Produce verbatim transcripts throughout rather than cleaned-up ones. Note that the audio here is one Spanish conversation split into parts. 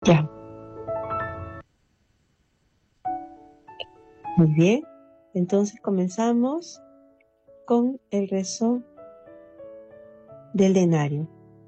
Ya, muy bien. Entonces comenzamos con el rezo del denario.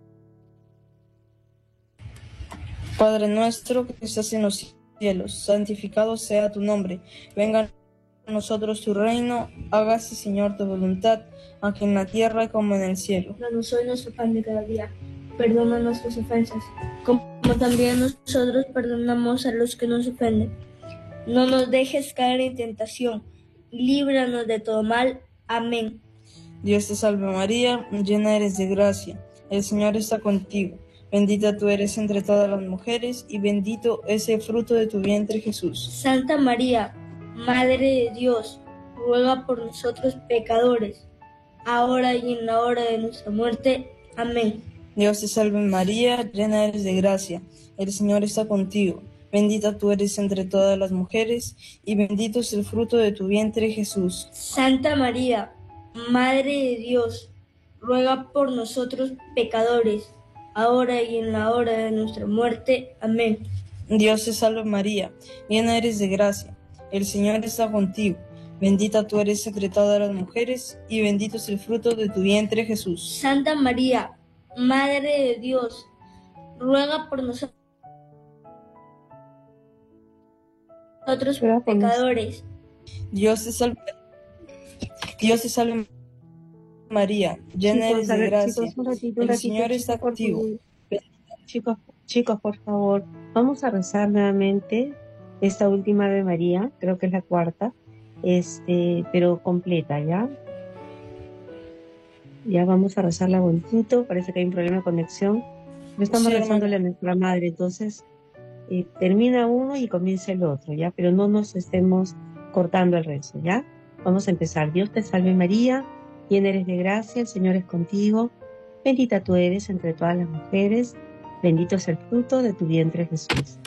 Padre nuestro que estás en los cielos, santificado sea tu nombre. Venga a nosotros tu reino, hágase, Señor, tu voluntad, aquí en la tierra como en el cielo. Danos hoy nuestro pan de cada día. Perdona nuestras ofensas, como también nosotros perdonamos a los que nos ofenden. No nos dejes caer en tentación, líbranos de todo mal. Amén. Dios te salve María, llena eres de gracia, el Señor está contigo. Bendita tú eres entre todas las mujeres, y bendito es el fruto de tu vientre, Jesús. Santa María, Madre de Dios, ruega por nosotros pecadores, ahora y en la hora de nuestra muerte. Amén. Dios te salve María, llena eres de gracia, el Señor está contigo. Bendita tú eres entre todas las mujeres, y bendito es el fruto de tu vientre, Jesús. Santa María, Madre de Dios, ruega por nosotros pecadores, ahora y en la hora de nuestra muerte. Amén. Dios te salve María, llena eres de gracia, el Señor está contigo. Bendita tú eres entre todas las mujeres, y bendito es el fruto de tu vientre, Jesús. Santa María, Madre de Dios, ruega por nosotros pecadores. Dios te salve, Dios te salve María, llena Chicos, eres a de ver, gracia, chicos, un ratito, un el ratito, Señor chicos, está por contigo. favor. Chicos, chicos, por favor, vamos a rezar nuevamente esta última Ave María, creo que es la cuarta, este, pero completa, ¿ya? Ya vamos a rezarla bonito, parece que hay un problema de conexión. No estamos Sí, rezándole a hermano. nuestra madre, entonces eh, termina uno y comienza el otro, ¿ya? Pero no nos estemos cortando el rezo, ¿ya? Vamos a empezar. Dios te salve María, llena eres de gracia, el Señor es contigo, bendita tú eres entre todas las mujeres, bendito es el fruto de tu vientre, Jesús.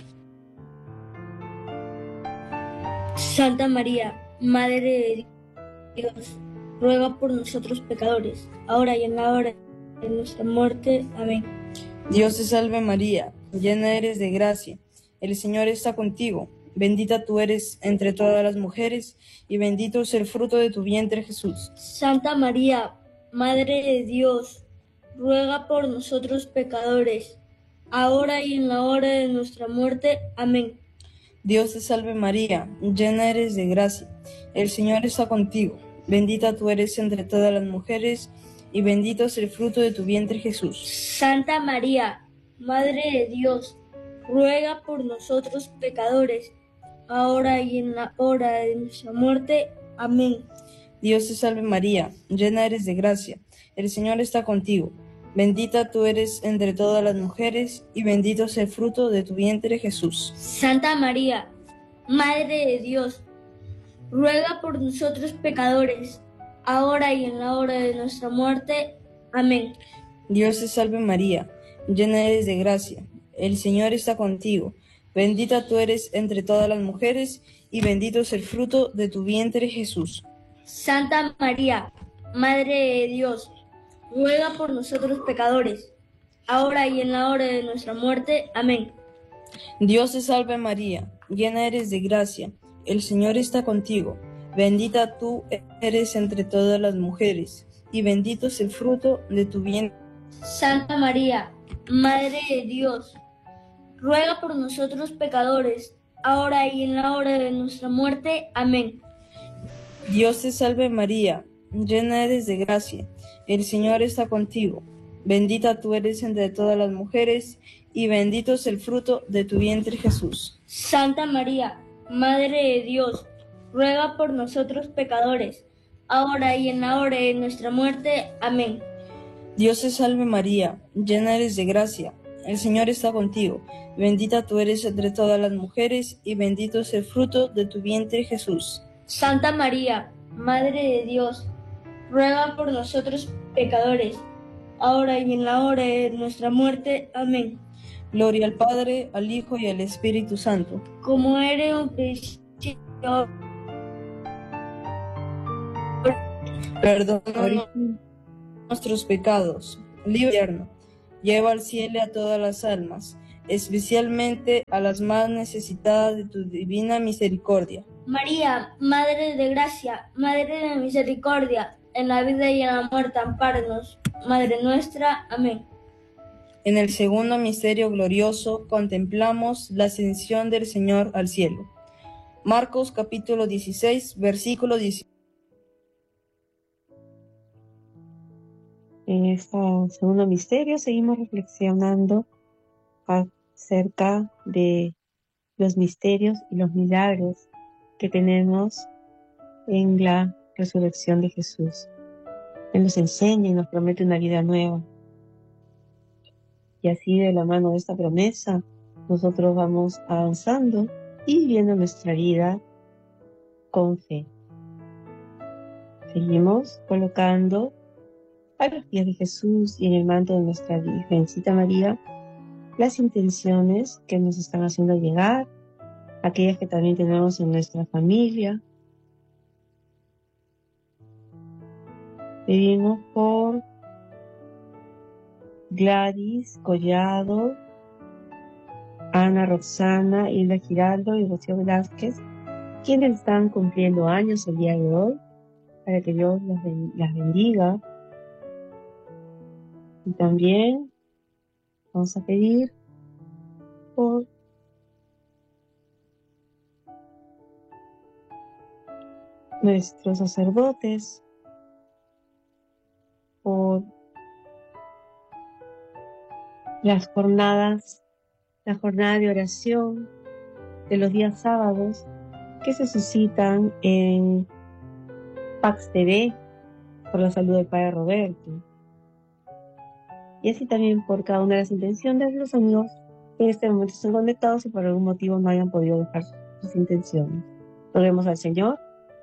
Santa María, Madre de Dios, ruega por nosotros pecadores, ahora y en la hora de nuestra muerte. Amén. Dios te salve María, llena eres de gracia, el Señor está contigo. Bendita tú eres entre todas las mujeres, y bendito es el fruto de tu vientre, Jesús. Santa María, Madre de Dios, ruega por nosotros pecadores, ahora y en la hora de nuestra muerte. Amén. Dios te salve María, llena eres de gracia, el Señor está contigo. Bendita tú eres entre todas las mujeres, y bendito es el fruto de tu vientre, Jesús. Santa María, Madre de Dios, ruega por nosotros pecadores, ahora y en la hora de nuestra muerte. Amén. Dios te salve María, llena eres de gracia, el Señor está contigo. Bendita tú eres entre todas las mujeres, y bendito es el fruto de tu vientre, Jesús. Santa María, Madre de Dios, ruega por nosotros pecadores, ahora y en la hora de nuestra muerte. Amén. Dios te salve María, llena eres de gracia, el Señor está contigo. Bendita tú eres entre todas las mujeres, y bendito es el fruto de tu vientre, Jesús. Santa María, Madre de Dios, ruega por nosotros pecadores, ahora y en la hora de nuestra muerte. Amén. Dios te salve María, llena eres de gracia, el Señor está contigo. Bendita tú eres entre todas las mujeres, y bendito es el fruto de tu vientre. Santa María, Madre de Dios, ruega por nosotros pecadores, ahora y en la hora de nuestra muerte. Amén. Dios te salve María, llena eres de gracia, el Señor está contigo. Bendita tú eres entre todas las mujeres, y bendito es el fruto de tu vientre, Jesús. Santa María, Madre de Dios, ruega por nosotros pecadores, ahora y en la hora de nuestra muerte. Amén. Dios te salve María, llena eres de gracia, el Señor está contigo. Bendita tú eres entre todas las mujeres, y bendito es el fruto de tu vientre, Jesús. Santa María, Madre de Dios, ruega por nosotros pecadores, ahora y en la hora de nuestra muerte. Amén. Gloria al Padre, al Hijo y al Espíritu Santo. Como era en un principio, Perdona nuestros pecados, líbranos, lleva al cielo a todas las almas, especialmente a las más necesitadas de tu divina misericordia. María, Madre de Gracia, Madre de Misericordia, en la vida y en la muerte, ampáranos. Madre nuestra. Amén. En el segundo misterio glorioso contemplamos la ascensión del Señor al cielo. Marcos capítulo dieciséis, versículo dieciséis. En este segundo misterio seguimos reflexionando acerca de los misterios y los milagros que tenemos en la resurrección de Jesús. Él nos enseña y nos promete una vida nueva. Y así, de la mano de esta promesa, nosotros vamos avanzando y viviendo nuestra vida con fe. Seguimos colocando a los pies de Jesús y en el manto de nuestra Virgencita María las intenciones que nos están haciendo llegar, aquellas que también tenemos en nuestra familia. Pedimos por Gladys Collado, Ana Roxana, Hilda Giraldo y Rocío Velázquez, quienes están cumpliendo años el día de hoy, para que Dios las, ben- las bendiga. Y también vamos a pedir por nuestros sacerdotes, por las jornadas, la jornada de oración de los días sábados que se suscitan en Pax T V por la salud del Padre Roberto. Y así también por cada una de las intenciones de los amigos que en este momento están conectados y por algún motivo no hayan podido dejar sus intenciones. Roguemos al Señor.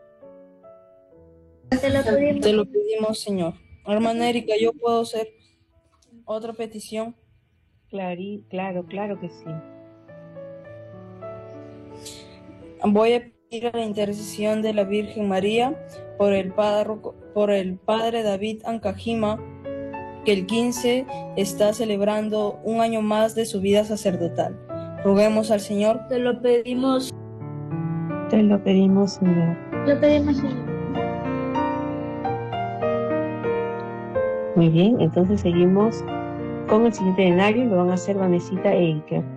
Te lo pedimos. Te lo pedimos, Señor. Hermana Erika, ¿yo puedo hacer otra petición? Clari- claro, claro que sí. Voy a pedir a la intercesión de la Virgen María por el, párroco, por el Padre David Ancajima, que el quince está celebrando un año más de su vida sacerdotal. Roguemos al Señor. Te lo pedimos. Te lo pedimos, Señor. Lo pedimos, Señor. Muy bien, entonces seguimos con el siguiente escenario y lo van a hacer Vanesita e Iker.